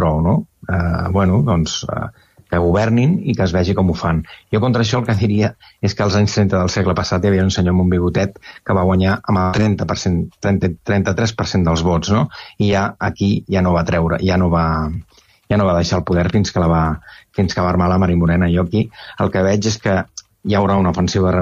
prou, no? Que governin i que es vegi com ho fan. Jo contra això el que diria és que als anys 30 del segle passat hi havia un senyor amb un bigotet que va guanyar amb el 33% dels vots, no? I aquí ja no va treure, ja no va deixar el poder fins que va armar la Mari Morena. Jo aquí el que veig és que hi haurà una ofensiva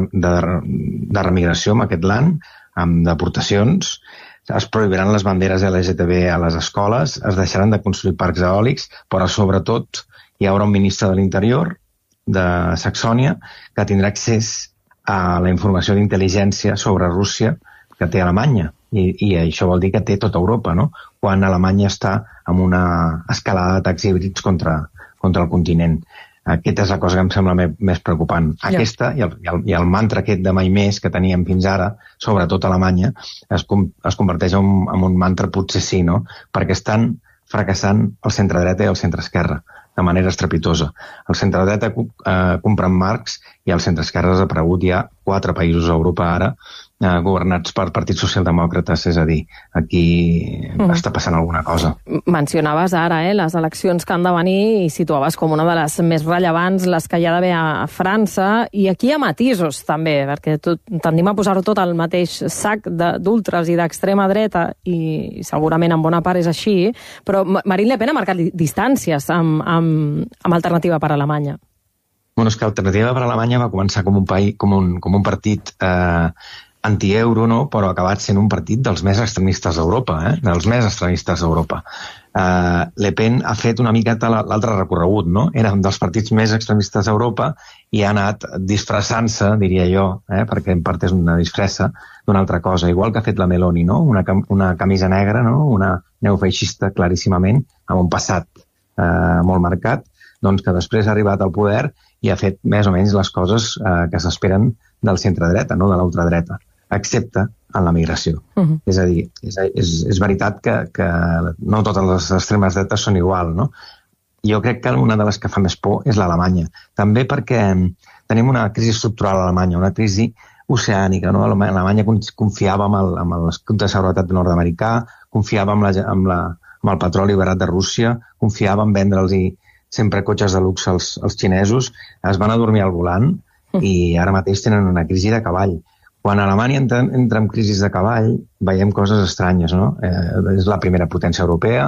de remigració en aquest land, amb deportacions, es prohibiran les banderes LGTB a les escoles, es deixaran de construir parcs eòlics, però sobretot hi haurà un ministre de l'Interior de Saxònia que tindrà accés a la informació d'intel·ligència sobre Rússia que té Alemanya. I això vol dir que té tota Europa, no? Quan Alemanya està amb una escalada d'atacs híbrids contra el continent. Aquesta és la cosa que em sembla més preocupant. Aquesta i el mantra aquest de mai més que teníem fins ara, sobretot a Alemanya, es converteix en un mantra potser sí, no? Perquè estan fracassant el centre-dreta i el centre-esquerra de manera estrepitosa. El centre-dreta compra en Marx i el centre-esquerra ha desaparegut. Hi ha 4 països a Europa ara governats per partits socialdemòcrates, és a dir, aquí està passant alguna cosa. Mencionaves ara les eleccions que han de venir i situaves com una de les més rellevants les que hi ha d'haver a França, i aquí hi ha matisos també, perquè tendim a posar-ho tot al mateix sac d'ultres i d'extrema dreta, i segurament en bona part és així, però Marine Le Pen ha marcat distàncies amb Alternativa per Alemanya. Bueno, és que Alternativa per Alemanya va començar com un partit anti-euro, no? Però ha acabat sent un partit dels més extremistes d'Europa, dels més extremistes d'Europa. Le Pen ha fet una miqueta l'altre recorregut, no? Era un dels partits més extremistes d'Europa i ha anat disfressant-se, diria jo, perquè en part és una disfressa d'una altra cosa, igual que ha fet la Meloni, no? Una camisa negra, no? Una neofeixista claríssimament, amb un passat molt marcat, doncs que després ha arribat al poder i ha fet més o menys les coses que s'esperen del centre-dreta, no de l'ultradreta, excepte en la migració. És a dir, és veritat que no totes les extremes dretes són igual, no? Jo crec que una de les que fa més por és l'Alemanya. També perquè tenim una crisi estructural a Alemanya, una crisi oceànica, no? Alemanya confiava amb l'escut de seguretat nord-americà, confiava amb el petroli barat de Rússia, confiava en vendre'ls sempre cotxes de luxe als xinesos, es van adormir al volant i ara mateix tenen una crisi de cavall. Quan Alemanya entra en crisi de cavall, veiem coses estranyes, no? És la primera potència europea,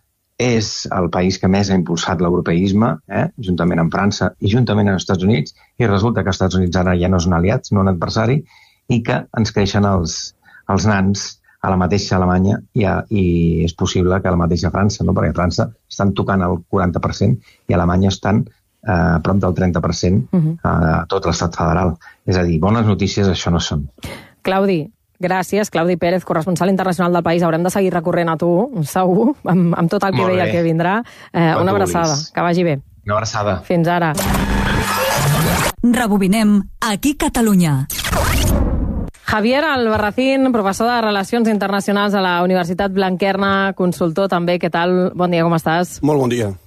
és el país que més ha impulsat l'europeisme, juntament amb França i juntament amb els Estats Units, i resulta que els Estats Units ara ja no són aliats, no un adversari, i que ens creixen els nans a la mateixa Alemanya i és possible que a la mateixa França, no? Perquè a França estan tocant el 40% i a Alemanya estan a prop del 30% a tot l'estat federal. És a dir, bones notícies això no són. Claudi, gràcies. Claudi Pérez, corresponsal internacional del País. Haurem de seguir recorrent a tu, segur, amb tot el que ve i el que vindrà. Una abraçada, que vagi bé. Una abraçada. Fins ara. Rebobinem aquí Catalunya. Javier Albarracín, professor de Relacions Internacionals a la Universitat Blanquerna, consultor també. Què tal? Bon dia, com estàs? Molt bon dia.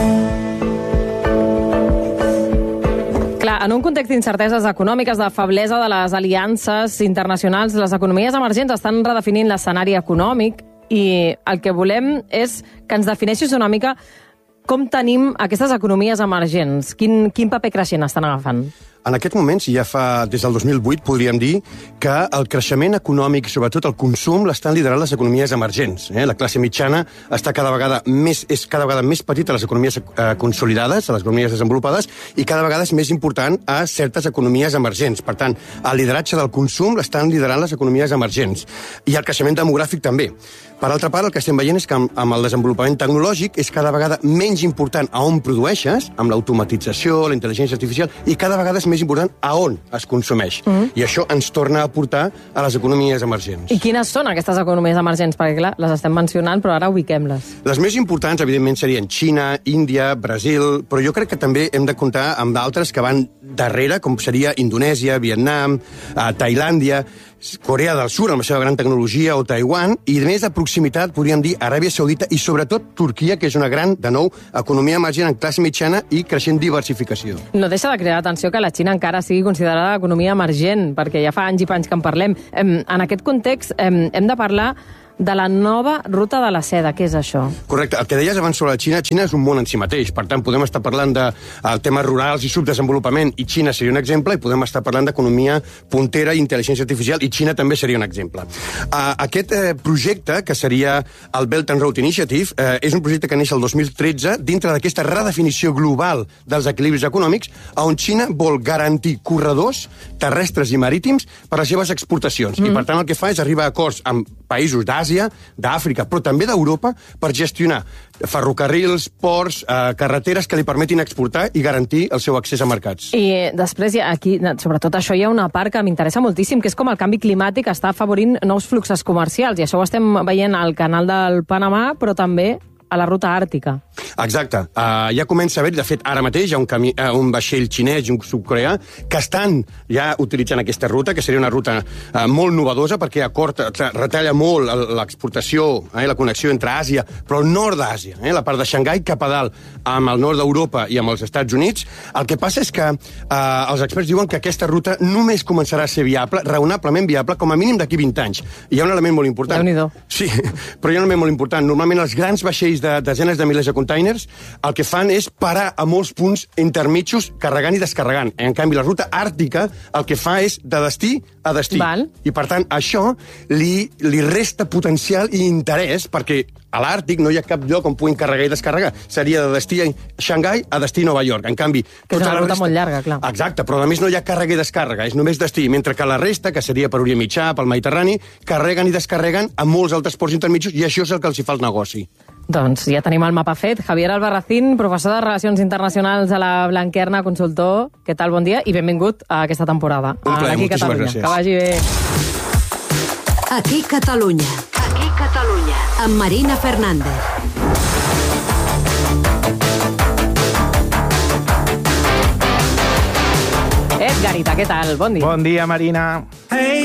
Clar, en un context d'incerteses econòmiques, de feblesa de les aliances internacionals, les economies emergents estan redefinint l'escenari econòmic i el que volem és que ens defineixis una mica com tenim aquestes economies emergents. Quin paper creixent estan agafant? En aquest moment, ja fa des del 2008, podríem dir que el creixement econòmic, sobretot el consum, l'estan liderant les economies emergents. La classe mitjana és cada vegada més petita a les economies consolidades, a les economies desenvolupades, i cada vegada és més important a certes economies emergents. Per tant, el lideratge del consum l'estan liderant les economies emergents. I el creixement demogràfic també. Per altra part, el que estem veient és que amb el desenvolupament tecnològic és cada vegada menys important a on produeixes, amb l'automatització, la intel·ligència artificial, i cada vegada és més important a on es consumeix. I això ens torna a portar a les economies emergents. I quines són aquestes economies emergents? Perquè, clar, les estem mencionant, però ara ubiquem-les. Les més importants, evidentment, serien Xina, Índia, Brasil, però jo crec que també hem de comptar amb d'altres que van darrere, com seria Indonèsia, Vietnam, Tailàndia, Corea del Sud, amb la seva gran tecnologia, o Taiwan, i més de proximitat, podríem dir, Aràbia Saudita i, sobretot, Turquia, que és una gran, de nou, economia emergent en classe mitjana i creixent diversificació. No deixa de crear atenció que la Xina encara sigui considerada economia emergent, perquè ja fa anys i panys que en parlem. En aquest context hem de parlar de la nova ruta de la seda. Què és això? Correcte. El que deies abans sobre la Xina, Xina és un món en si mateix. Per tant, podem estar parlant de temes rurals i subdesenvolupament, i Xina seria un exemple, i podem estar parlant d'economia puntera i intel·ligència artificial, i Xina també seria un exemple. Aquest projecte, que seria el Belt and Road Initiative, és un projecte que neix el 2013 dintre d'aquesta redefinició global dels equilibris econòmics, on Xina vol garantir corredors terrestres i marítims per les seves exportacions. I, per tant, el que fa és arribar a acords amb països d'Àsia, d'Àfrica, però també d'Europa, per gestionar ferrocarrils, ports, carreteres que li permetin exportar i garantir el seu accés a mercats. I després, aquí, sobretot això, hi ha una part que m'interessa moltíssim, que és com el canvi climàtic està afavorint nous fluxos comercials, i això ho estem veient al canal del Panamà, però també a la ruta àrtica. Exacte. Ja comença a haver, de fet, ara mateix hi ha un vaixell xinès i un sud-coreà que estan ja utilitzant aquesta ruta, que seria una ruta molt novedosa, perquè retalla molt l'exportació, la connexió entre Àsia, però el nord d'Àsia, la part de Xangai cap a dalt, amb el nord d'Europa i amb els Estats Units. El que passa és que els experts diuen que aquesta ruta només començarà a ser viable, raonablement viable, com a mínim d'aquí 20 anys. I hi ha un element molt important. Déu-n'hi-do. Sí, però hi ha un element molt important. Normalment els grans vaixells de desenes de milers de containers el que fan és parar a molts punts intermitjos carregant i descarregant. En canvi, la ruta àrtica el que fa és de destí a destí. Val. I, per tant, això li resta potencial i interès, perquè a l'Àrtic no hi ha cap lloc on puguin carregar i descarregar. Seria de destí a Xangai a destí a Nova York. En canvi, que és una ruta molt llarga, clar. Exacte, però a més no hi ha càrrega i descàrrega, és només destí, mentre que la resta, que seria per Orient Mitjà, pel Mediterrani, carreguen i descarreguen a molts altres ports intermitjos, i això és el que els hi fa el negoci. Doncs ja tenim el mapa fet. Javier Albarracín, professor de Relacions Internacionals a la Blanquerna, consultor. Què tal? Bon dia i benvingut a aquesta temporada. Un plaer, moltíssimes gràcies. Que vagi bé. Aquí Catalunya. Aquí Catalunya. Amb Marina Fernández. Garita, què tal? Bon dia. Bon dia, Marina.